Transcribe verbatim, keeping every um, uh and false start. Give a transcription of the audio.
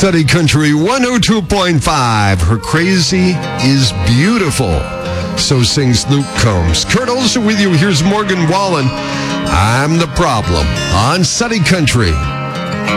Sunny Country one oh two point five. Her crazy is beautiful. So sings Luke Combs. Kurt Olson with you. Here's Morgan Wallen. I'm the problem on Sunny Country